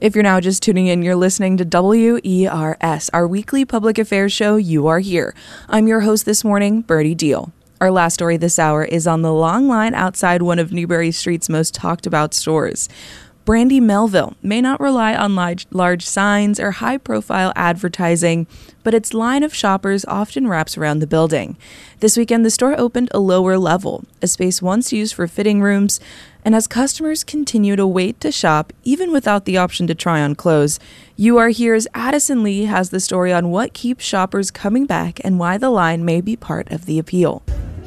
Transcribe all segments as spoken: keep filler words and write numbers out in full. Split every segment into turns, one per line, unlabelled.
If you're now just tuning in, you're listening to W E R S, our weekly public affairs show, You Are Here. I'm your host this morning, Birdie Deal. Our last story this hour is on the long line outside one of Newbury Street's most talked about stores. Brandy Melville may not rely on large, large signs or high-profile advertising, but its line of shoppers often wraps around the building. This weekend, the store opened a lower level, a space once used for fitting rooms, and as customers continue to wait to shop, even without the option to try on clothes, You Are Here's Addison Lee has the story on what keeps shoppers coming back and why the line may be part of the appeal.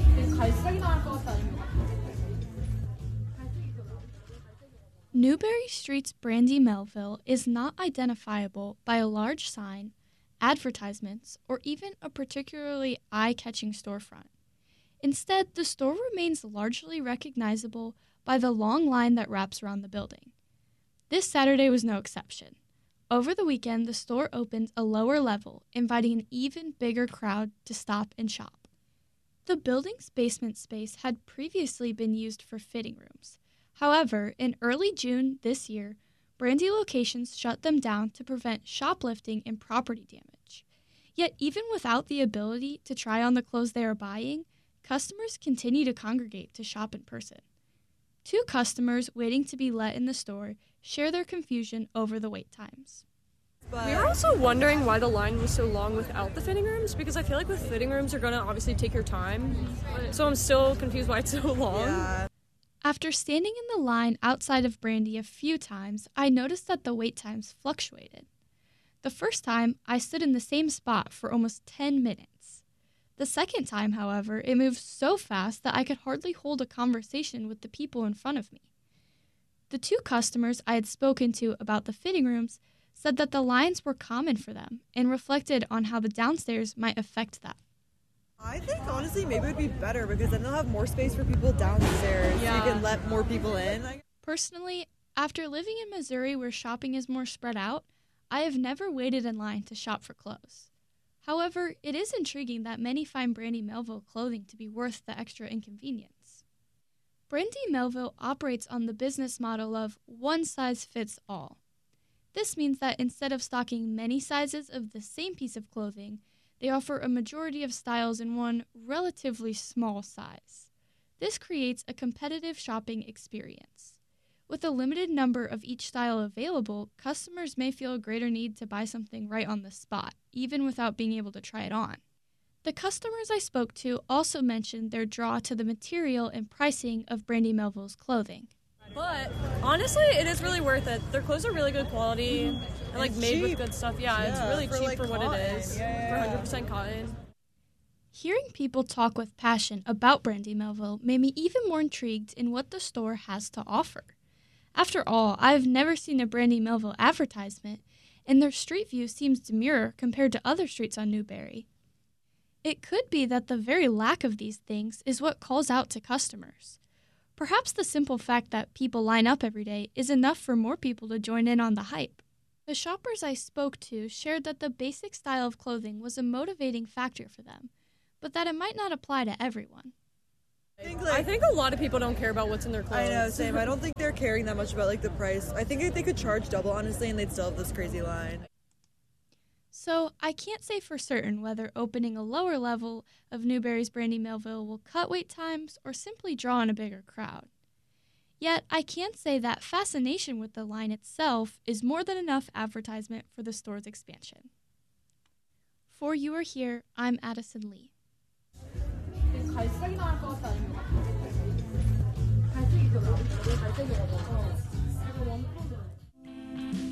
Newbury Street's Brandy Melville is not identifiable by a large sign, advertisements, or even a particularly eye-catching storefront. Instead, the store remains largely recognizable by the long line that wraps around the building. This Saturday was no exception. Over the weekend, the store opened a lower level, inviting an even bigger crowd to stop and shop. The building's basement space had previously been used for fitting rooms. However, in early June this year, Brandy locations shut them down to prevent shoplifting and property damage. Yet even without the ability to try on the clothes they are buying, customers continue to congregate to shop in person. Two customers waiting to be let in the store share their confusion over the wait times.
But we were also wondering why the line was so long without the fitting rooms, because I feel like with fitting rooms, you're going to obviously take your time. So I'm still confused why it's so long.
Yeah.
After standing in the line outside of Brandy a few times, I noticed that the wait times fluctuated. The first time, I stood in the same spot for almost ten minutes. The second time, however, it moved so fast that I could hardly hold a conversation with the people in front of me. The two customers I had spoken to about the fitting rooms said that the lines were common for them and reflected on how the downstairs might affect that.
I think, honestly, maybe it would be better because then they'll have more space for people downstairs.
Yeah.
So you can let more people in.
Personally, after living in Missouri where shopping is more spread out, I have never waited in line to shop for clothes. However, it is intriguing that many find Brandy Melville clothing to be worth the extra inconvenience. Brandy Melville operates on the business model of one size fits all. This means that instead of stocking many sizes of the same piece of clothing, they offer a majority of styles in one relatively small size. This creates a competitive shopping experience. With a limited number of each style available, customers may feel a greater need to buy something right on the spot, even without being able to try it on. The customers I spoke to also mentioned their draw to the material and pricing of Brandy Melville's clothing.
But honestly, it is really worth it. Their clothes are really good quality and like
It's
made
cheap.
with good stuff. Yeah,
Yeah,
it's really
for,
cheap
like,
for what
cotton.
it is.
Yeah, yeah,
For one hundred
yeah.
percent cotton.
Hearing people talk with passion about Brandy Melville made me even more intrigued in what the store has to offer. After all, I've never seen a Brandy Melville advertisement, and their street view seems demure compared to other streets on Newbury. It could be that the very lack of these things is what calls out to customers. Perhaps the simple fact that people line up every day is enough for more people to join in on the hype. The shoppers I spoke to shared that the basic style of clothing was a motivating factor for them, but that it might not apply to everyone.
I think,
I
like,
think a lot of people don't care about what's in their clothes.
I know, same. I don't think they're caring that much about like the price. I think if they could charge double, honestly, and they'd still have this crazy line.
So I can't say for certain whether opening a lower level of Newbury's Brandy Melville will cut wait times or simply draw in a bigger crowd. Yet I can say that fascination with the line itself is more than enough advertisement for the store's expansion. For You Are Here, I'm Addison Lee.
갈색이 나을 것 같아, 아니면 갈색이 나을 것 같아.